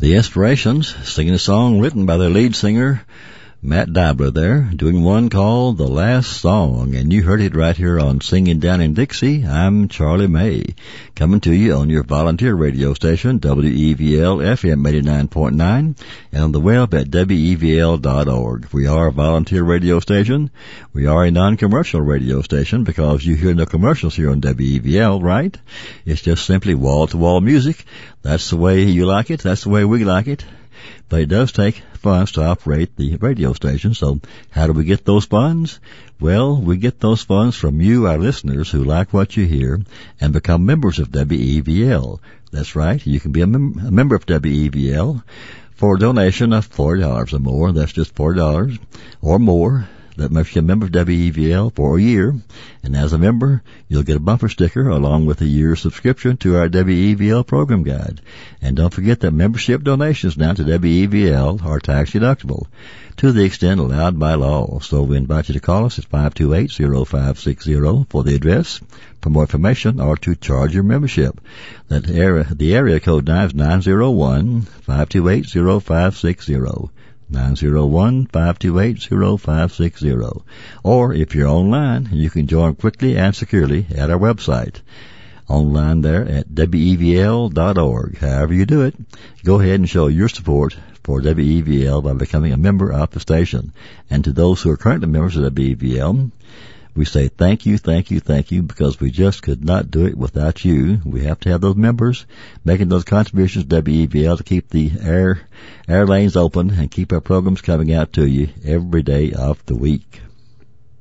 The Inspirations, singing a song written by their lead singer, Matt Dabler there, doing one called The Last Song, and you heard it right here on Singing Down in Dixie. I'm Charlie May, coming to you on your volunteer radio station, WEVL FM 89.9, and on the web at WEVL.org. We are a volunteer radio station. We are a non-commercial radio station because you hear no commercials here on WEVL, right? It's just simply wall-to-wall music. That's the way you like it. That's the way we like it. But it does take funds to operate the radio station. So how do we get those funds? Well, we get those funds from you, our listeners, who like what you hear and become members of WEVL. That's right. You can be a member of WEVL for a donation of $40 or more. That's just $40 or more. That makes you a member of WEVL for a year. And as a member, you'll get a bumper sticker along with a year's subscription to our WEVL program guide. And don't forget that membership donations now to WEVL are tax deductible to the extent allowed by law. So we invite you to call us at 528-0560 for the address, for more information, or to charge your membership. The area code now is 901-528-0560. 901-528-0560. Or if you're online, you can join quickly and securely at our website. Online there at WEVL.org. However you do it, go ahead and show your support for WEVL by becoming a member of the station. And to those who are currently members of WEVL, we say thank you, because we just could not do it without you. We have to have those members making those contributions to WEVL to keep the air lanes open and keep our programs coming out to you every day of the week.